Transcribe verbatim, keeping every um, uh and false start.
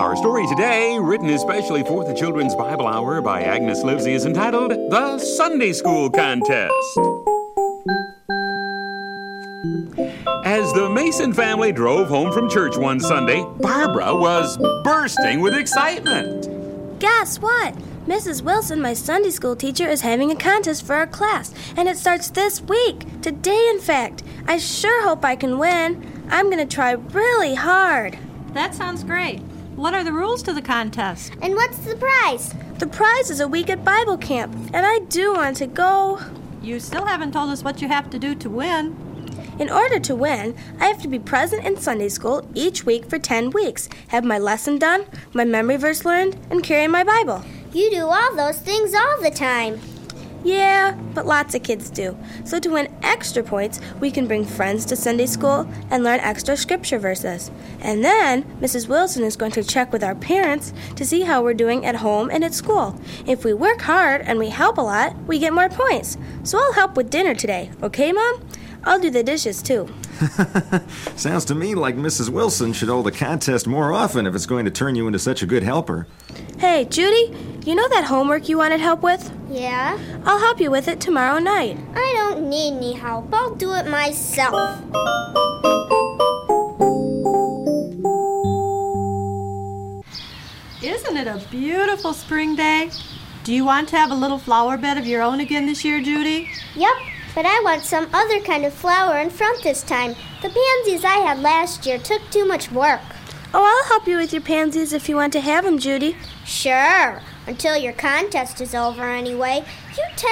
Our story today, written especially for the Children's Bible Hour by Agnes Livesey, is entitled The Sunday School Contest. As the Mason family drove home from church one Sunday, Barbara was bursting with excitement. Guess what? Missus Wilson, my Sunday school teacher, is having a contest for our class, and it starts this week. Today, in fact. I sure hope I can win. I'm going to try really hard. That sounds great. What are the rules to the contest? And what's the prize? The prize is a week at Bible camp, and I do want to go. You still haven't told us what you have to do to win. In order to win, I have to be present in Sunday school each week for ten weeks, have my lesson done, my memory verse learned, and carry my Bible. You do all those things all the time. Yeah, but lots of kids do. So to win extra points, we can bring friends to Sunday school and learn extra scripture verses. And then Missus Wilson is going to check with our parents to see how we're doing at home and at school. If we work hard and we help a lot, we get more points. So I'll help with dinner today, okay, Mom? I'll do the dishes, too. Sounds to me like Missus Wilson should hold the contest more often if it's going to turn you into such a good helper. Hey, Judy, you know that homework you wanted help with? Yeah? I'll help you with it tomorrow night. I don't need any help. I'll do it myself. Isn't it a beautiful spring day? Do you want to have a little flower bed of your own again this year, Judy? Yep, but I want some other kind of flower in front this time. The pansies I had last year took too much work. Oh, I'll help you with your pansies if you want to have them, Judy. Sure, until your contest is over anyway. You tend